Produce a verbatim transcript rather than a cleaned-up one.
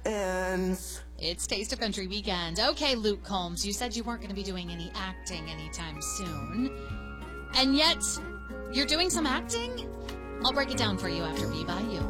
ends. It's Taste of Country Weekend. Okay, Luke Combs, you said you weren't going to be doing any acting anytime soon. And yet, you're doing some acting? I'll break it down for you after Be By You.